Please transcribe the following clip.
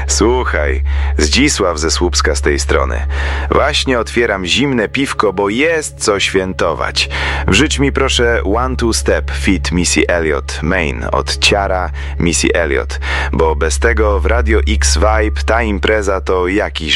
Słuchaj, Zdzisław ze Słupska z tej strony. Właśnie otwieram zimne piwko, bo jest co świętować. Wrzuć mi proszę One Two Step feat. Missy Elliott Main od Ciara Missy Elliott, bo bez tego w Radio X Vibe ta impreza to jakiś